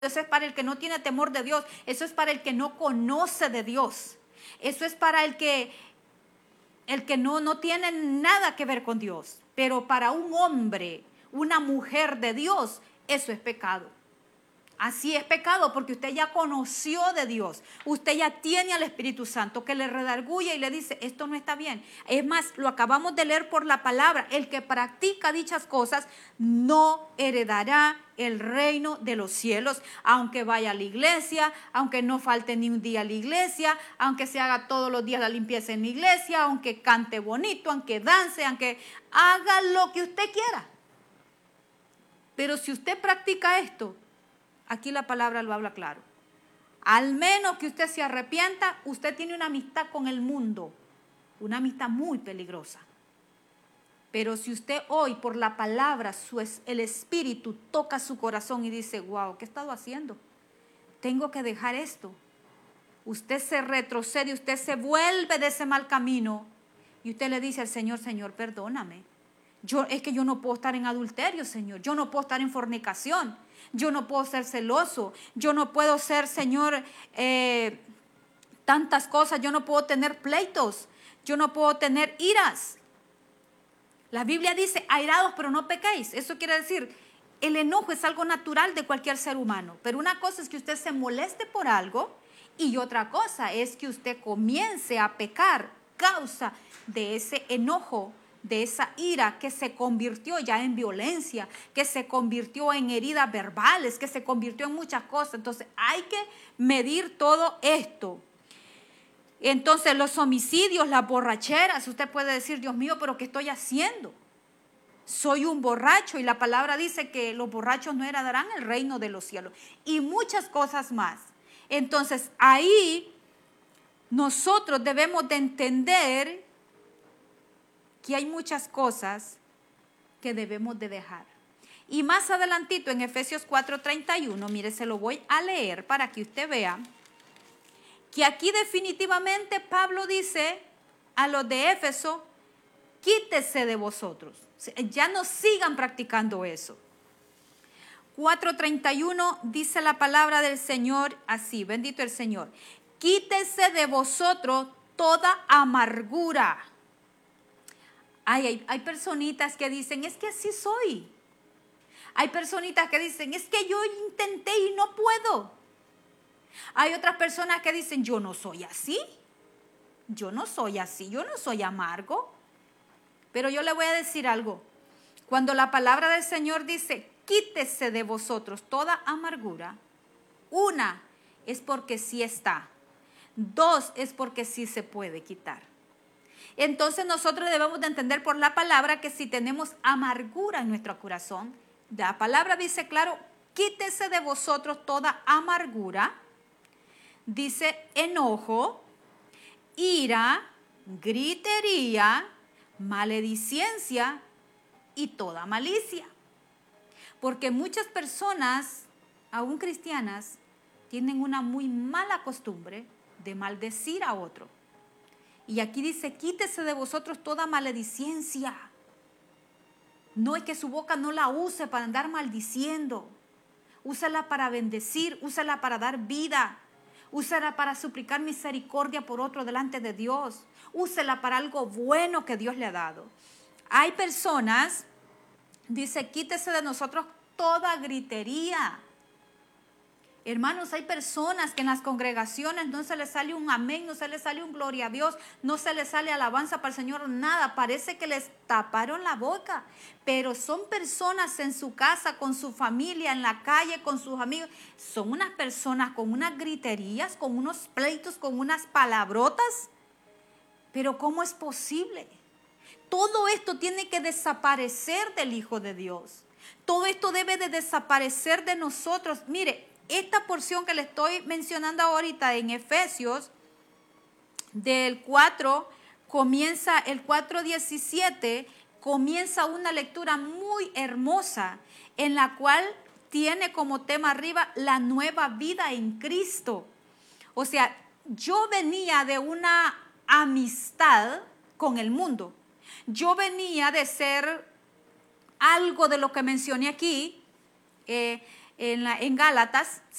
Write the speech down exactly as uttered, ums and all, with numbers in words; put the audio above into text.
Eso es para el que no tiene temor de Dios. Eso es para el que no conoce de Dios. Eso es para el que, el que no, no tiene nada que ver con Dios. Pero para un hombre, una mujer de Dios, eso es pecado. Así es pecado porque usted ya conoció de Dios. Usted ya tiene al Espíritu Santo que le redarguye y le dice, esto no está bien. Es más, lo acabamos de leer por la palabra. El que practica dichas cosas no heredará el reino de los cielos. Aunque vaya a la iglesia, aunque no falte ni un día a la iglesia, aunque se haga todos los días la limpieza en la iglesia, aunque cante bonito, aunque dance, aunque haga lo que usted quiera. Pero si usted practica esto, aquí la palabra lo habla claro. Al menos que usted se arrepienta, usted tiene una amistad con el mundo, una amistad muy peligrosa. Pero si usted hoy por la palabra, su, el Espíritu toca su corazón y dice, wow, ¿qué he estado haciendo? Tengo que dejar esto. Usted se retrocede, usted se vuelve de ese mal camino y usted le dice al Señor, Señor, perdóname. Yo, es que yo no puedo estar en adulterio, Señor. Yo no puedo estar en fornicación. Yo no puedo ser celoso. Yo no puedo ser, Señor, eh, tantas cosas. Yo no puedo tener pleitos. Yo no puedo tener iras. La Biblia dice, airados, pero no pequéis. Eso quiere decir, el enojo es algo natural de cualquier ser humano. Pero una cosa es que usted se moleste por algo y otra cosa es que usted comience a pecar causa de ese enojo, de esa ira que se convirtió ya en violencia, que se convirtió en heridas verbales, que se convirtió en muchas cosas. Entonces hay que medir todo esto. Entonces los homicidios, las borracheras, usted puede decir, Dios mío, pero ¿qué estoy haciendo? Soy un borracho y la palabra dice que los borrachos no heredarán el reino de los cielos y muchas cosas más. Entonces ahí nosotros debemos de entender que hay muchas cosas que debemos de dejar. Y más adelantito en Efesios cuatro treinta y uno, mire, se lo voy a leer para que usted vea que aquí definitivamente Pablo dice a los de Éfeso, quítese de vosotros. Ya no sigan practicando eso. cuatro treinta y uno dice la palabra del Señor así, bendito el Señor. Quítese de vosotros toda amargura. Ay, hay, hay personitas que dicen, es que así soy. Hay personitas que dicen, es que yo intenté y no puedo. Hay otras personas que dicen, yo no soy así. Yo no soy así, yo no soy amargo. Pero yo le voy a decir algo. Cuando la palabra del Señor dice, quítese de vosotros toda amargura, una es porque sí está. Dos es porque sí se puede quitar. Entonces nosotros debemos de entender por la palabra que si tenemos amargura en nuestro corazón, la palabra dice claro, quítese de vosotros toda amargura, dice enojo, ira, gritería, maledicencia y toda malicia. Porque muchas personas, aún cristianas, tienen una muy mala costumbre de maldecir a otro. Y aquí dice, quítese de vosotros toda maledicencia. No es que su boca no la use para andar maldiciendo. Úsala para bendecir, úsala para dar vida. Úsala para suplicar misericordia por otro delante de Dios. Úsela para algo bueno que Dios le ha dado. Hay personas, dice, quítese de nosotros toda gritería. Hermanos, hay personas que en las congregaciones no se les sale un amén, no se les sale un gloria a Dios, no se les sale alabanza para el Señor, nada. Parece que les taparon la boca. Pero son personas en su casa, con su familia, en la calle, con sus amigos. Son unas personas con unas griterías, con unos pleitos, con unas palabrotas. Pero ¿cómo es posible? Todo esto tiene que desaparecer del Hijo de Dios. Todo esto debe de desaparecer de nosotros. Mire, esta porción que le estoy mencionando ahorita en Efesios, del cuatro, comienza el cuatro diecisiete, comienza una lectura muy hermosa en la cual tiene como tema arriba la nueva vida en Cristo. O sea, yo venía de una amistad con el mundo. Yo venía de ser algo de lo que mencioné aquí, eh, en, la, en Gálatas